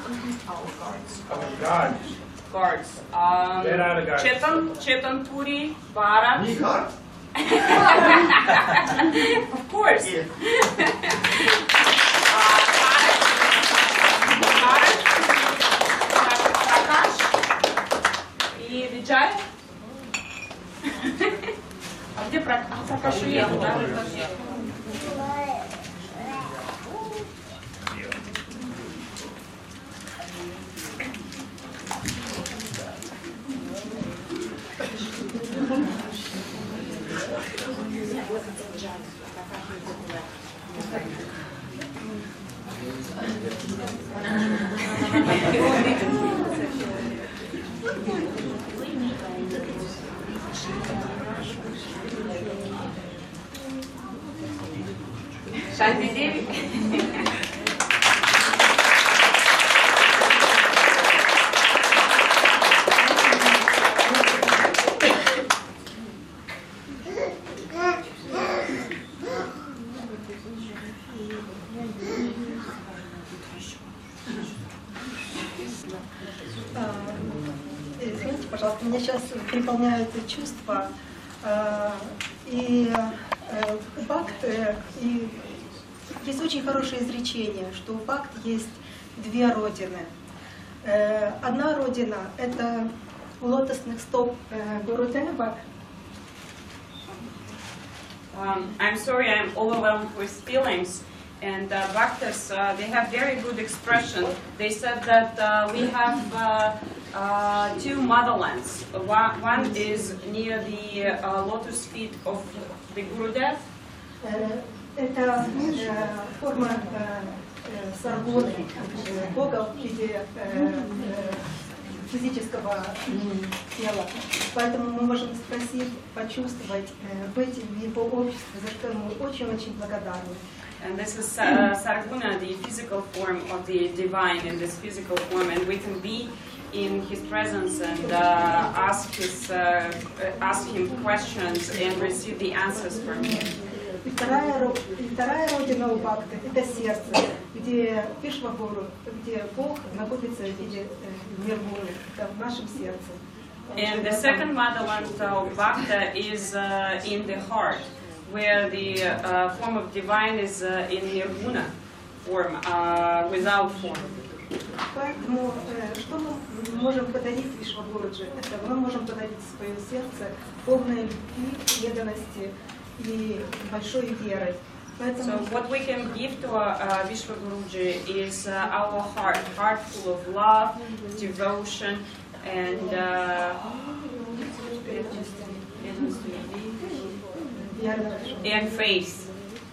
Our guards. Our guards. Guards. Where are the guards? Chetan Puri, Bharat. Me guard? Of course. Yeah. Bharat, Prakash и Vijay. А где Пракаш уехал, да? Шанти Деви. Извините, пожалуйста, меня сейчас переполняют чувства. И у Бхакты есть очень хорошее изречение, что у Бхакты есть две родины. Одна родина — это у лотосных стоп Гурудева. I'm sorry, I'm overwhelmed with feelings. And Bhaktas, they have very good expression. They said that we have two motherlands. One is near the lotus feet of the Gurudev. Это форма саргоны, Бога в виде физического тела. Поэтому мы можем спросить, почувствовать, быть в его обществе, за что ему очень-очень благодарны. And this is Sarguna, the physical form of the divine in this physical form, and we can be in his presence and ask him questions and receive the answers from him. И вторая родина у Бхакты — это сердце, где Вишвагуру, где Бог находится в виде нирваны, это в нашем сердце. And the second motherland of Bhakta is in the heart, where the form of divine is in nirvana form, without form. Поэтому что мы можем подарить Вишвагуруджи? Это мы можем подарить свое сердце полной любви, преданности и большой верой. So what we can give to Vishwaguruji is our heart full of love, devotion, and faith.